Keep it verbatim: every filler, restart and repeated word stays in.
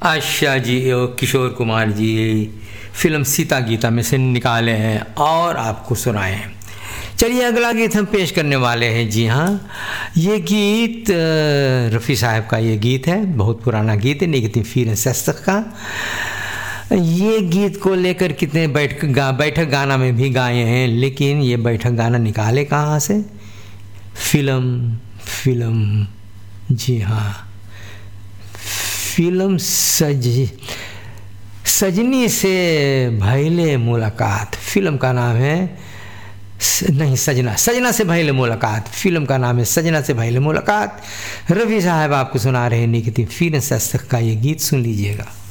अच्छा जी, ओ किशोर कुमार जी फिल्म सीता गीता में से निकाले हैं और आपको सुनाए हैं। चलिए अगला गीत हम पेश करने वाले हैं। जी हाँ, ये गीत रफ़ी साहब का ये गीत है, बहुत पुराना गीत है, निगती फीर सस्तक का। ये गीत को लेकर कितने बैठ गा बैठक गाना में भी गाए हैं, लेकिन ये बैठक गाना निकाले कहाँ से? फिल्म फिल्म जी हाँ, फिल्म सज सजनी से भइले मुलाकात, फिल्म का नाम है नहीं सजना सजना से भइले मुलाकात, फिल्म का नाम है सजना से भइले मुलाकात। रफ़ी साहब आपको सुना रहे हैं निगती फीर सस्तक का ये गीत, सुन लीजिएगा।